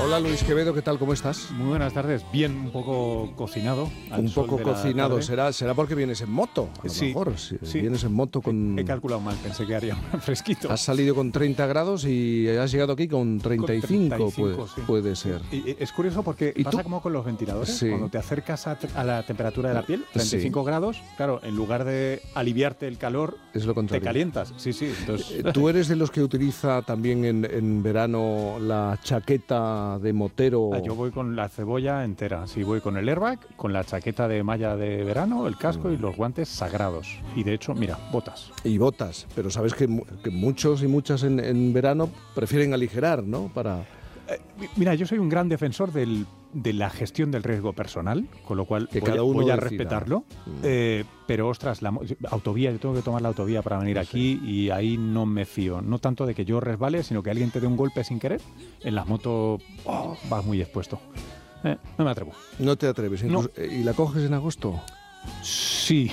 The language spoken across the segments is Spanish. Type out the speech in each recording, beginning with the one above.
Hola Luis Quevedo, ¿qué tal? ¿Cómo estás? Muy buenas tardes. Bien, un poco cocinado. Un poco cocinado. ¿Será porque vienes en moto? A lo mejor. Sí. Vienes en moto con... He calculado mal, pensé que haría fresquito. Has salido con 30 grados y has llegado aquí con 35, puede ser. Y es curioso porque pasa como con los ventiladores. Sí. Cuando te acercas a la temperatura de la piel, 35 grados, claro, en lugar de aliviarte el calor, es lo contrario. Te calientas. Sí. Entonces... ¿Tú eres de los que utiliza también en verano la chaqueta de motero? Yo voy con la cebolla entera. Sí, voy con el airbag, con la chaqueta de malla de verano, el casco y los guantes sagrados. Y de hecho, mira, botas. Y botas, pero sabes que muchos y muchas en verano prefieren aligerar, ¿no? Mira, yo soy un gran defensor de la gestión del riesgo personal, con lo cual voy a respetarlo. Pero, ostras, autovía, yo tengo que tomar la autovía para venir aquí y ahí no me fío. No tanto de que yo resbale, sino que alguien te dé un golpe sin querer. En las motos vas muy expuesto. No me atrevo. No te atreves. No. ¿Y la coges en agosto? Sí,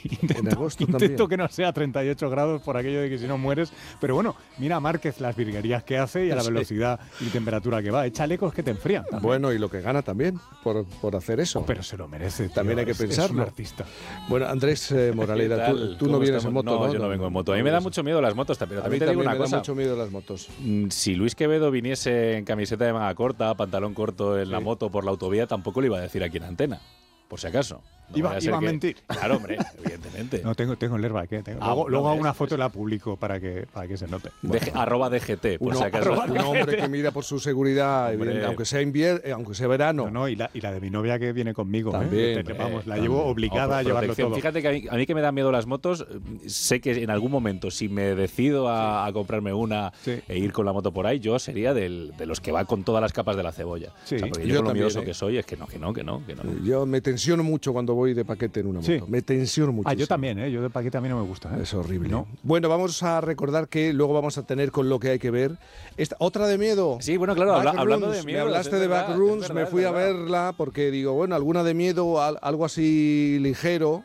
intento que no sea 38 grados por aquello de que si no mueres, pero bueno, mira a Márquez las virguerías que hace y a la velocidad y temperatura que va, chalecos que te enfrían también. Bueno, y lo que gana también por hacer eso. Pero se lo merece, tío. También hay que pensarlo. Es un artista. Bueno, Andrés Moraleda, tú no vienes en moto, ¿no? No, yo no vengo en moto. A mí me da mucho miedo las motos, pero también te digo una cosa. Me da mucho miedo las motos. Si Luis Quevedo viniese en camiseta de manga corta, pantalón corto en la moto por la autovía, tampoco lo iba a decir aquí en antena, por si acaso. No iba a mentir. Claro, hombre, evidentemente. No, tengo el airbag, luego hago una foto y la publico para que se note. @DGT, por si acaso. Un hombre que mira por su seguridad, aunque sea verano. No, y la de mi novia que viene conmigo. También. La llevo obligada a llevarlo todo. Fíjate que a mí que me dan miedo las motos, sé que en algún momento, si me decido a comprarme una e ir con la moto por ahí, yo sería de los que va con todas las capas de la cebolla. Sí. O sea, porque yo con lo miedoso que soy es que no. Yo me tensiono mucho cuando voy de paquete en una moto. Sí. Me tensiono mucho. Yo también, yo de paquete a mí no me gusta. Es horrible. No. Bueno, vamos a recordar que luego vamos a tener con lo que hay que ver. ¿Otra de miedo? Sí, bueno, claro, hablando de miedo. Me hablaste de Backrooms, me fui a verla porque digo, bueno, alguna de miedo, algo así ligero.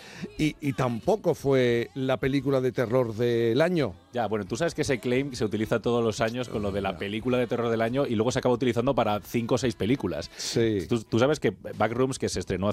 Y tampoco fue la película de terror del año. Ya, bueno, tú sabes que ese claim se utiliza todos los años con lo de la película de terror del año y luego se acaba utilizando para 5 o 6 películas. Sí. Tú sabes que Backrooms, que se estrenó